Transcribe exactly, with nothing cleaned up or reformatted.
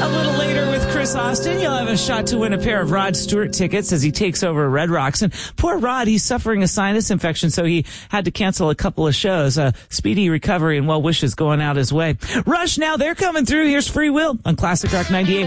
A little later with Chris Austin, you'll have a shot to win a pair of Rod Stewart tickets as he takes over Red Rocks. And poor Rod, he's suffering a sinus infection, so he had to cancel a couple of shows. Uh, speedy recovery and well wishes going out his way. Rush, now they're coming through. Here's Free Will on Classic Rock ninety-eight.